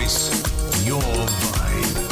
Voice, your vibe.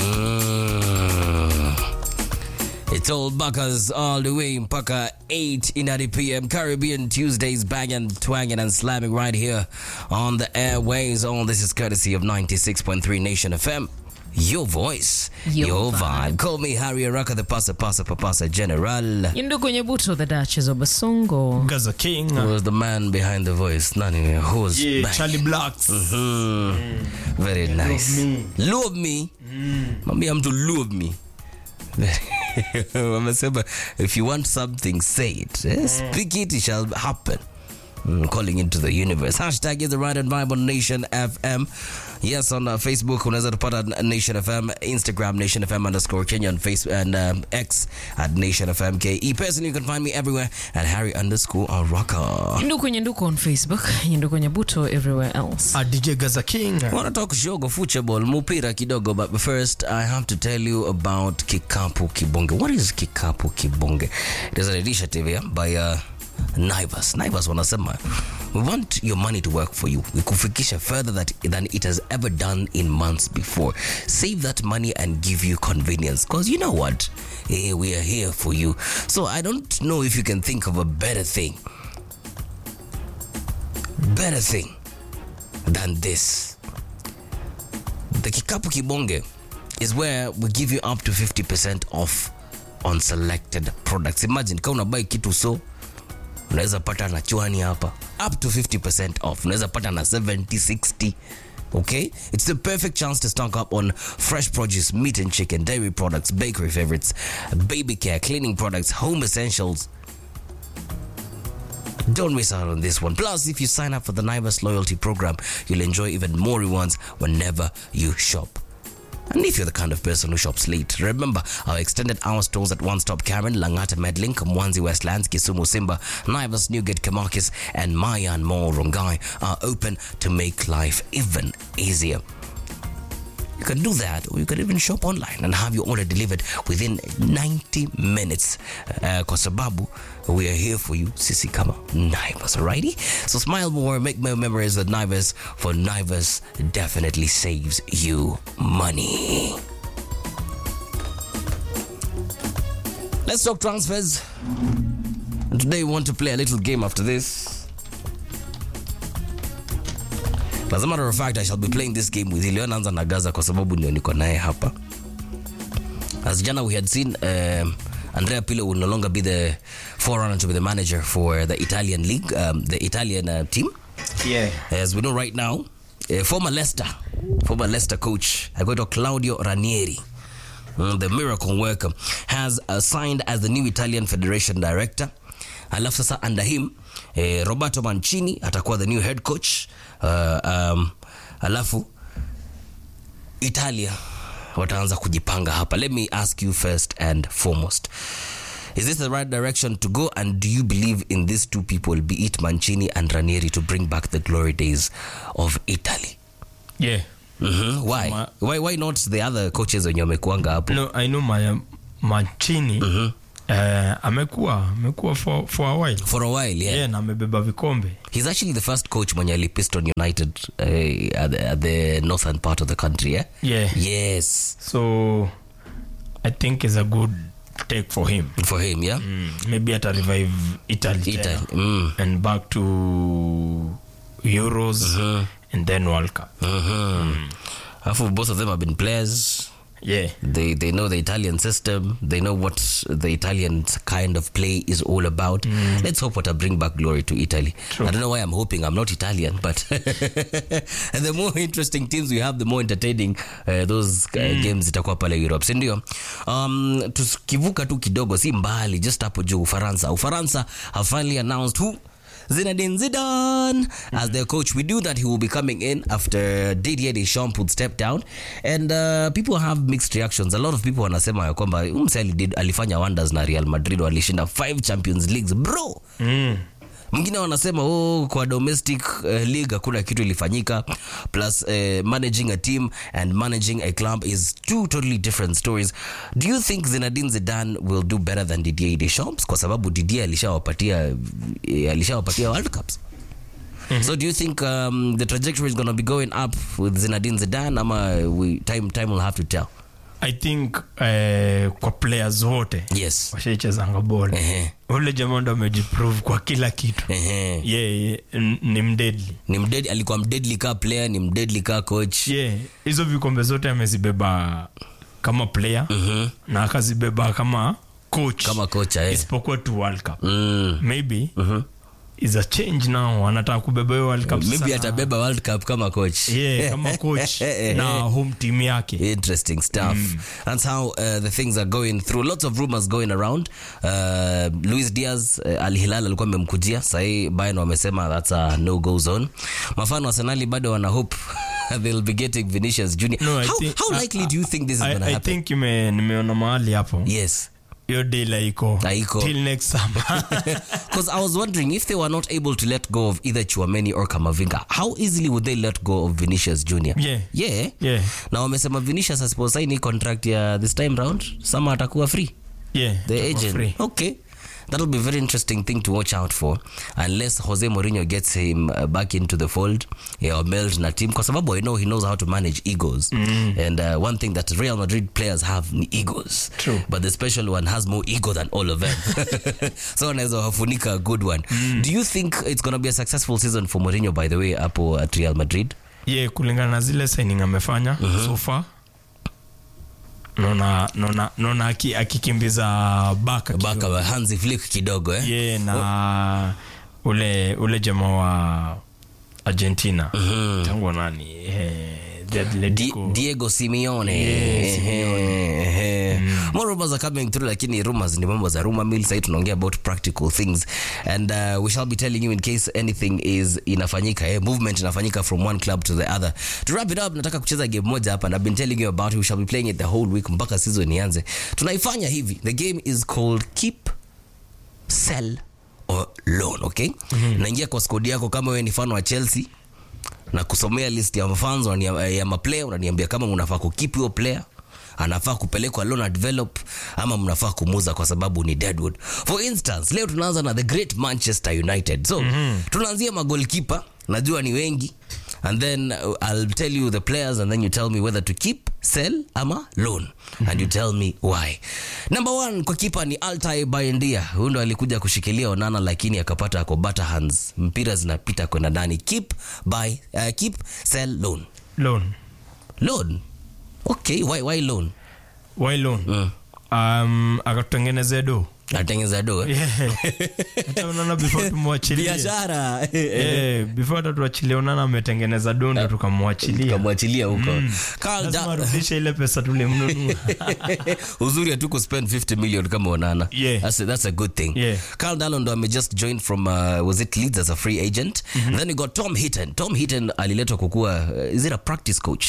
It's all buckers all the way mpaka 8 in the PM. Caribbean Tuesdays banging, twanging and slamming right here on the airways. All this is courtesy of 96.3 Nation FM. Your voice, your vibe. Call me Harry Araka, the Pasa General. Yinduku Nyebuto, the Duchess of Basongo. Gaza King. Who was the man behind the voice? Nani, who's back? Charlie Blacks. Very nice. Love me. Mami, I'm to love me. If you want something, say it. Speak it, it shall happen. Calling into the universe. Hashtag is the right and vibe on Nation FM. Yes, on Facebook, unaweza tupata Nation FM, Instagram Nation FM _Kenya, on Facebook and X at Nation FM KE. Personally, you can find me everywhere at Harry _Araka. Yinduku Nyenduku on Facebook. Yinduku Nyebuto everywhere else. DJ Gaza King. I want to talk shogo football, mupira kidogo, but first I have to tell you about Kikapu Kibonge. What is Kikapu Kibonge? It is an initiative by Naivas wanasema, we want your money to work for you. We kufikisha further than it has ever done in months before. Save that money and give you convenience. Because you know what? We are here for you. So I don't know if you can think of a better thing than this. The Kikapu Kibonge is where we give you up to 50% off on selected products. Imagine kama unabuy kitu so unaweza pata na chwani hapa up to 50% off. Unaweza pata na 70-60. Okay, it's the perfect chance to stock up on fresh produce, meat and chicken, dairy products, bakery favorites, baby care, cleaning products, home essentials. Don't miss out on this one. Plus, if you sign up for the Naivas loyalty program, you'll enjoy even more rewards whenever you shop. And if you're the kind of person who shops late, remember our extended hour stores at One Stop Karen, Langata Medlink, Mwanzi Westlands, Kisumu Simba, Naivas Newgate Kamakis, and Mayan Mall Rongai are open to make life even easier. You can do that, or you can even shop online and have your order delivered within 90 minutes. Kwa sababu, we are here for you, sisi kama Naivas, alrighty? So smile more, make more memories with Naivas, for Naivas definitely saves you money. Let's talk transfers. And today we want to play a little game after this. As a matter of fact, I shall be playing this game with Ilionanza na Gaza kwa sababu ndio niko naye hapa. As jana we had seen, Andrea Pirlo will no longer be the forerunner to be the manager for the Italian league, the Italian team. Yeah. As we know right now, former Leicester coach, I go to Claudio Ranieri, the miracle worker, has signed as the new Italian Federation director. Alafu sasa under him, Roberto Mancini atakuwa the new head coach. Alafu Italia wataanza kujipanga hapa. Let me ask you first and foremost, is this the right direction to go, and do you believe in these two people, be it Mancini and Ranieri, to bring back the glory days of Italy? Yeah. Why? Why not the other coaches wenye wamekuanga hapo? No, I know my Mancini. Amekuwa for a while. For a while, yeah. Yeah, na amebeba vikombe. He's actually the first coach mwenye alipiston United at the northern part of the country, yeah? Yeah. Yes. So I think it's a good take for him. For him, yeah? Maybe at a revive Italy. And back to Euros and then World Cup. Both of them have been players. Yeah. They know the Italian system. They know what the Italian kind of play is all about. Let's hope what bring back glory to Italy. True. I don't know why I'm hoping. I'm not Italian, but and the more interesting teams we have, the more entertaining those games zitakuwa pale Europe. Sindio? Tukivuka tu kidogo, si mbali, just hapo juu Ufaransa have finally announced who Zinedine Zidane as their coach. We knew that he will be coming in after Didier Deschamps would step down, and people have mixed reactions. A lot of people wanasema ya kwamba alifanya wonders na Real Madrid, walishinda 5 Champions Leagues bro. Mwingine wanasema kwa domestic league hakuna kitu ilifanyika, plus managing a team and managing a club is two totally different stories. Do you think Zinedine Zidane will do better than Didier Deschamps? Kwa sababu Didier alishawapatia World Cups. So do you think the trajectory is going to be going up with Zinedine Zidane ama time will have to tell? I think kwa players wote washaichezanga ball. Ule jamaa ndo amejiprove kwa kila kitu. Yeah, ni mdeadly. Ni mdeadly, alikuwa mdeadly ka player, ni mdeadly ka coach. Yeah, hizo vikombe zote amezibeba kama player na akazibeba kama coach. Kama coach, isipokuwa tu World Cup. Maybe is a change now, anataka kubeba World Cup. Maybe atabeba World Cup kama coach. Yeah, kama coach na home team yake. Interesting stuff. That's how the things are going through. Lots of rumors going around. Luis Diaz, Al Hilal alikuwa amemkujia, sasa Bayern wamesema that's a no go zone. Mafano wa Arsenal bado wana hope they'll be getting Vinicius Junior. No, how likely do you think this is going to happen? I think nimeona mahali hapo. Yes. Your day laiko till next summer. Because I was wondering if they were not able to let go of either Chouameni or Camavinga, how easily would they let go of Vinicius Junior? Yeah. Now wamesema Vinicius asiposaini contract ya this time round, sama atakuwa free. Yeah, the agent. Free. Okay. That'll be a very interesting thing to watch out for, unless Jose Mourinho gets him back into the fold, or meld na team, kwa sababu I know he knows how to manage egos. And one thing that Real Madrid players have ni egos. True. But the special one has more ego than all of them. So anaweza hafunika a good one. Do you think it's going to be a successful season for Mourinho, by the way, hapo at Real Madrid? Yeah, kulingana na zile signing amefanya so far. Nona akikimbiza baka Hansi Flick kidogo Yeah, na ule jamaa wa Argentina. Tangu nani? Diego Simeone. More rumors are coming through, lakini rumors ni mambo za rumor mill. Sasa tunaongea about practical things, and we shall be telling you in case anything is inafanyika, movement inafanyika from one club to the other. To wrap it up, nataka kucheza game moja hapa, and I've been telling you about it. We shall be playing it the whole week mpaka season ianze. Tunaifanya hivi. The game is called Keep, Sell or Loan, okay? Naingia kwa squad yako kama wewe ni fan wa Chelsea, na kusomea list ya fans ya maplayer, unaniambia kama unafaa kukeep your player, anafaa kupelekwa loan na develop, ama mnafaa kumuuza kwa sababu ni deadwood. For instance, leo tunaanza na the great Manchester United. So tunaanzia goalkeeper, najua ni wengi, and then I'll tell you the players, and then you tell me whether to keep, sell ama loan, and you tell me why. Number 1 kwa keeper ni Altay Bayindia. Huyo ndo alikuja kushikilia Onana, lakini akapata kwa butter hands, mpira zinapita kwenda ndani. Keep, sell, loan. Okay, why loan? Akatengeneza do. Atengeza do. Hata Onana before tumwachilie. Biashara. Before tuachilie Onana ametengeneza do ndo tukamwachilia huko. Lazima arudishe ile pesa tulimnunua. Uzuri hatuko spend 50 million kama Onana. That's a good thing. Carl Dallon ndo just joined from was it Leeds as a free agent. Then you got Tom Heaton aliletwa kukua is it a practice coach?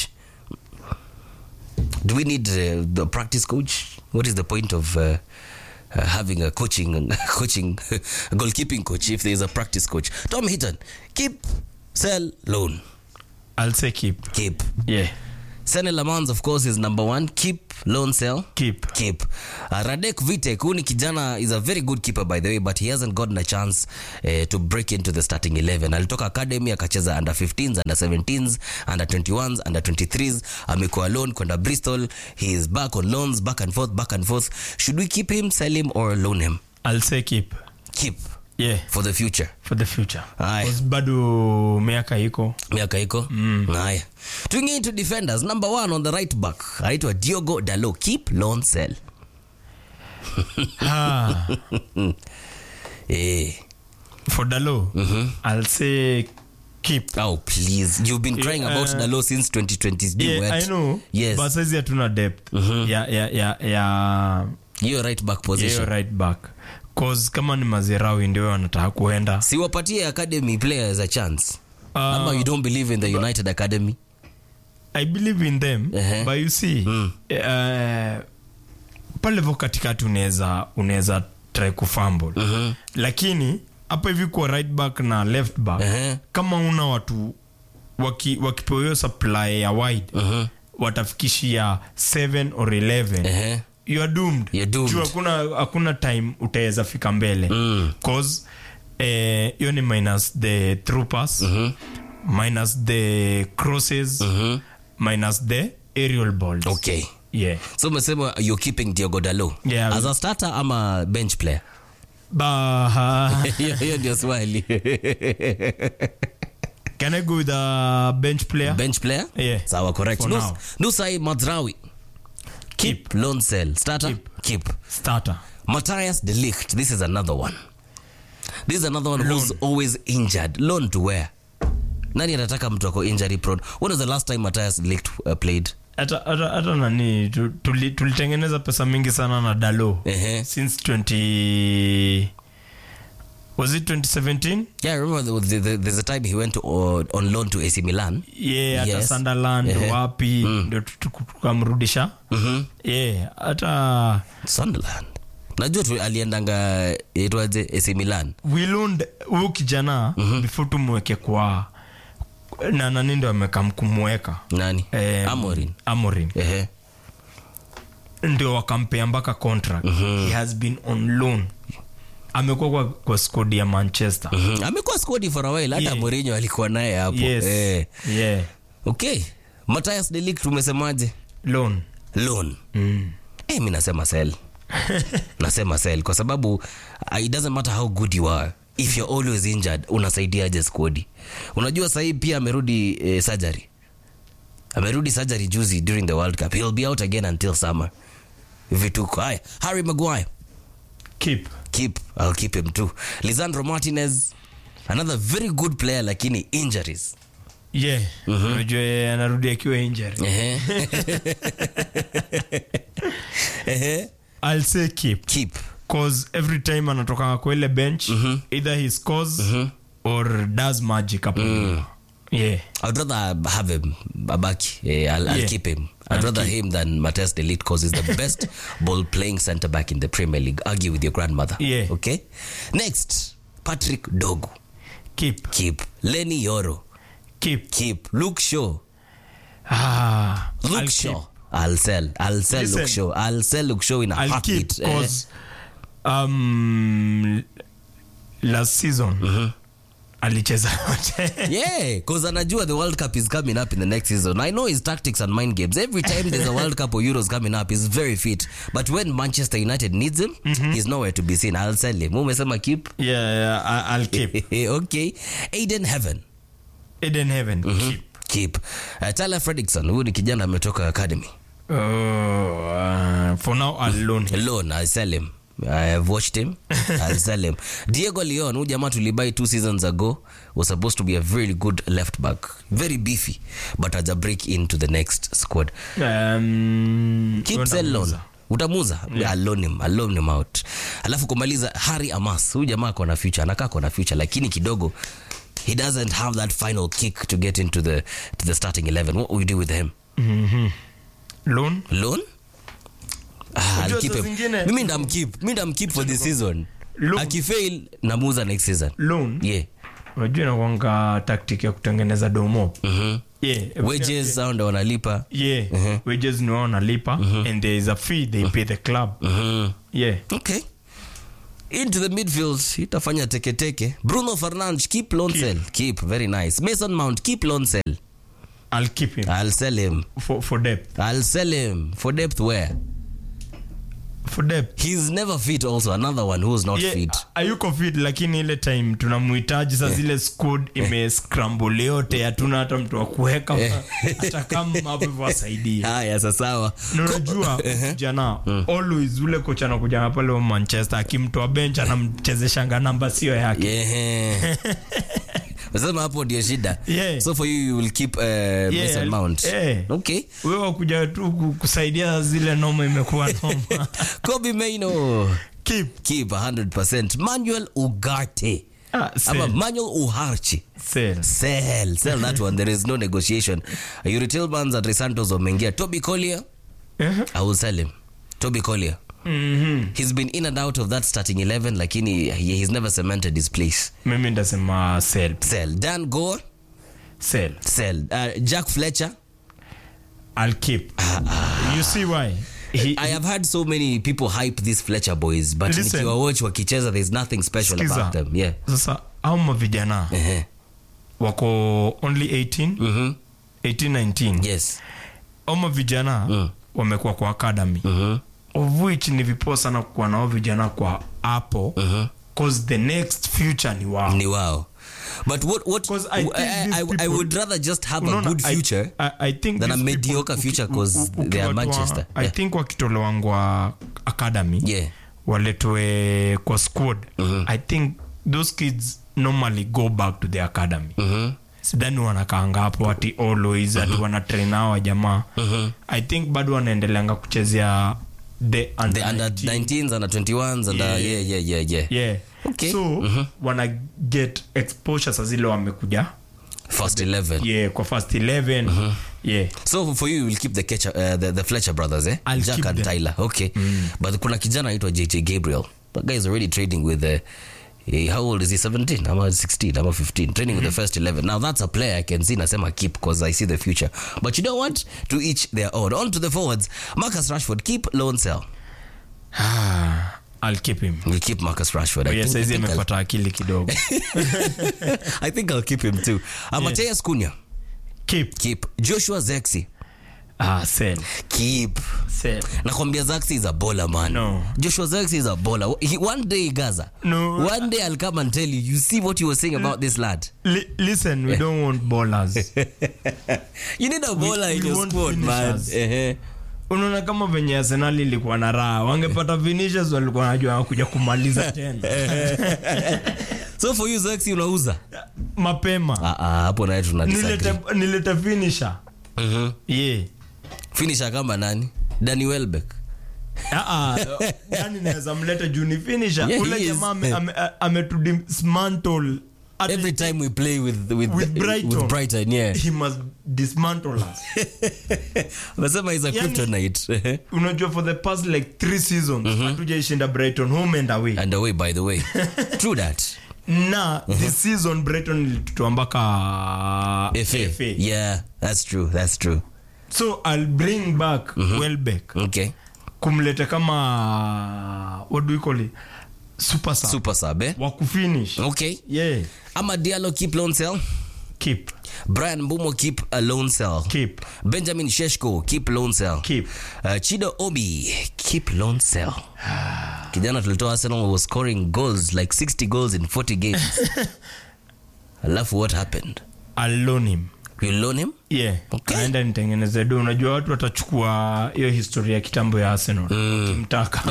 Do we need the practice coach? What is the point of having a coaching goalkeeping coach if there is a practice coach? Tom Heaton, keep, sell, loan. I'll say keep. Yeah. Senne Lamans, of course, is number 1. Keep, loan, sell. Keep. Radek Vitek, kuni kijana, is a very good keeper, by the way, but he hasn't gotten a chance to break into the starting 11. Alitoka academy, akacheza under 15s, under 17s, under 21s, under 23s. Amekuwa loan kwenda Bristol. He is back on loans, back and forth. Should we keep him, sell him, or loan him? I'll say keep. Yeah. For the future. Because bado miaka iko. Haya. Tuingie into defenders. Number 1 on the right back, aitwa Diogo Dalot. Keep, loan, sell. For Dalot, I'll say keep. Oh, please. You've been crying about Dalot since 2020. Yeah, I know. Yes. But saizi hatuna depth. Your right back position. Your right back. Cause kama ni Mazerawi ndio wanataka kuenda. Si wapatie academy players a chance. Ama you don't believe in the United Academy? I believe in them, but you see, pale vo katikati unaweza try kufumble. Lakini hapa hivi kwa right back na left back, kama una watu wakipewa supply ya wide, watafikishia 7 or 11. You are doomed. You're doomed. Hakuna time utaweza fika mbele. Cause hiyo ni minus the through pass, minus the crosses, minus the aerial balls. Okay. Yeah. So umesema you're keeping Diogo Dalot. Yeah. As a starter ama bench player? Hiyo ndio swali. Can I go with a bench player? Bench player? Yeah. Sawa, correct. For now. Nusai Mazraoui. Keep. Loan sell. Starter? Keep. Starter. Matthias de Ligt. This is another one. Who's always injured. Loan to where? Nani anataka mtu ako injury prone? When was the last time Matthias de Ligt played? Hata nani tulitengeneza pesa mingi sana na Dalot. Since 20 was it 2017? Yeah, I remember there's a time he went on loan to AC Milan. Yeah, yes. Hata Sunderland wapi ndio tukamrudisha. Yeah, hata Sunderland. Najua tu aliendanga itwaje AC Milan. We learned huyu kijana before tumweke kwa na nani ndio amekamkumweka. Nani? Amorim. Ndio wakampea mpaka contract. He has been on loan. Amekuwa kwa squad ya Manchester. Amekuwa squad for a while. Hata Mourinho alikuwa naye hapo. Yes. Yeah. Okay. Matthias de Ligt tumesemaje? Loan. Mimi nasema sell. Kwa sababu it doesn't matter how good you are. If you're always injured, unasaidiaje squad? Unajua sasa pia amerudi surgery. Amerudi surgery juzi during the World Cup. He'll be out again until summer. Vituko. Haya, Harry Maguire. Keep. I'll keep him too. Lisandro Martinez, another very good player lakini injuries. Yeah. Unajua anarudi akiwa injury. I'll say keep. Cause every time anatoka kwa ile bench, either he scores or does magic up. Yeah. I'd rather have him Babaki. I'll keep him. I'd rather him than Matthias de Ligt because he's the best ball playing center back in the Premier League. Argue with your grandmother. Yeah. Okay. Next, Patrick Dogu. Keep. Lenny Yoro. Keep. Luke Shaw. Luke Shaw. I'll sell Listen, Luke Shaw. I'll sell Luke Shaw in a heartbeat. Because last season alicheza yeah, because anajua the World Cup is coming up in the next season. I know his tactics and mind games. Every time there's a World Cup or Euros coming up, he's very fit. But when Manchester United needs him, he's nowhere to be seen. I'll sell him. Umesema keep? Yeah, I'll keep. Okay. Aiden Heaven. Keep. Tyler Fredrickson, huyu ni kijana ametoka academy. For now I'll loan him. I'll sell him. I have watched him. I'll sell him. Diego Leon, huyu jamaa tulibai 2 seasons ago, was supposed to be a very good left back, very beefy, but as a break into the next squad. Keep sell loan. Utamuza? Yeah. I'll loan him out. Alafu kumaliza Harry Amas, huyu jamaa ako na future, anakaa ako na future, lakini kidogo he doesn't have that final kick to get into the starting 11. What will you do with him? Loan? I'll keep him. Mimi ndamkeep for this season. Akifail namuza next season. Loan? Yeah. Unajua inakuanga tactic ya kutengeneza domo. Yeah. Wages sound wanalipa. Yeah. Wages ni wanalipa and there is a fee they pay the club. Yeah. Okay. Into the midfield, itafanya teke. Bruno Fernandes, keep loan sell. Keep, very nice. Mason Mount, keep loan sell. I'll keep him. I'll sell him. For depth. I'll sell him. For depth where? For depth. He's never fit also. Another one who's not fit. Ayuko fit lakini ile time tunamuhitaji sasa zile squad scramble yote hatuna hata mtu wa kuweka hata kama hapo wasaidie. Haya sasa sawa. Unajua jana always ule kocha anakuja hapa leo Manchester akimtoa bench anamchezesha namba sio yake. Yeah. Wasema hapo ndio shida. Yeah. So for you will keep Mason Mount. Okay. Wewe kuja tu kusaidia zile noma imekuwa noma. Kobe Mainoo. Keep 100%. Manuel Ugarte. Manuel Uharchi. Sell that one. There is no negotiation. Yuri Tillmans and Santos wameingia. Toby Collier. I will sell him. Toby Collier. He's been in and out of that starting 11 lakini he's never cemented his place. Mimi ndasema sell. Dan Gore. Sell. Jack Fletcher. I'll keep. You see why? I have heard so many people hype these Fletcher boys, but Listen. nikiwa watch wakicheza there's nothing special Skiza. about them. Yeah. Sasa au mavijana wako only 18 19. Yes. Au mavijana wamekuwa kwa academy. Of which ni vipoa sana kuwa nao vijana kwa hapo. Cause the next future ni wao. Ni wao. But what 'Cause I think these I people- would rather just have a Unaona, good future I think than a these mediocre people, future because they are Manchester. I think wakitolewangwa academy Yeah. waletwe kwa squad. I think those kids normally go back to the academy. Sidhani wanakaanga hapo ati always ati wanatrain hawa jamaa. I think bado wanaendeleanga kuchezea the The under 19s, under 21s, and yeah. Okay. So wana get exposure sa zile wamekuja First 11. kwa first 11. So for you will keep the the Fletcher brothers, eh? I'll Jack keep and them. Tyler. Okay. But kuna kijana anaitwa JJ Gabriel. That guy is already trading with how old is he? 17? I'm 16. I'm 15. Training with the first 11. Now that's a player I can see nasema keep because I see the future. But you know what? To each their own. On to the forwards. Marcus Rashford, keep, loan, sell. I'll keep him. We'll keep Marcus Rashford. I think Saizi I'll- amepata akili kidogo. I think I'll keep him too. Mateus Cunha, keep. Joshua Zexi, Sell. keep. Nakwambia Zexi is a baller, man. No. Joshua Zexi is a baller. One day, Gaza. No. One day I'll come and tell you. You see what you were saying about this lad. Listen, we don't want ballers. You need a baller in we your want squad, man. finishers. Unaona kama venye Arsenal ilikuwa na raha, wangepata finishers walikuwa wanajua kuja kumaliza tena. So for you Zexi unauza? Mapema. Hapo naye tuna disagree. Nileta finisher. Finisher kama nani? Danny Welbeck. Yani naweza mleta juu ni finisher. Yeah, Ule he is. jamaa ametudismantle. Every time we play with Brighton, yeah. He must dismantle us. Nasema he's a kryptonite. Unajua for the past like 3 seasons hatujaishinda Brighton home and away. And away, by the way. True that. Na this season Brighton ilitutoa mpaka FA. Yeah, that's true. So I'll bring back Welbeck. Okay. Kumlete kama what do we call it? Super sub, eh? Wa kufinish. Okay. Yeah. Ama Diallo, keep, loan, sell. Keep. Brian Mbumo, keep, a loan, sell. Keep. Benjamin Sheshko, keep, loan, sell. Keep. Chido Obi, keep, loan, sell. Kijana tulitoa Arsenal was scoring goals like 60 goals in 40 games. Alafu what happened? I'll loan him. You loan him? Yeah. Okay. Aenda nitengeneze do. Unajua watu watachukua hiyo historia ya kitambo ya Arsenal. Kimtaka.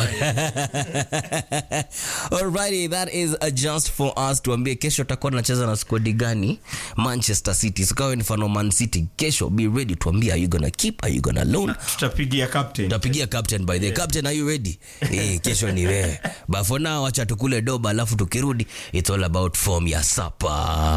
Alrighty, that is a just for us. Tuambie kesho takuwa tunacheza na squad gani? Manchester City. Sikawe ni fano Man City. Kesho be ready. Tuambie, are you gonna keep? Are you gonna loan? Tutapigia captain. Tutapigia captain by the way. Captain, are you ready? Kesho ni wewe. But for now acha tukule doba alafu tukirudi it's all about form ya supper.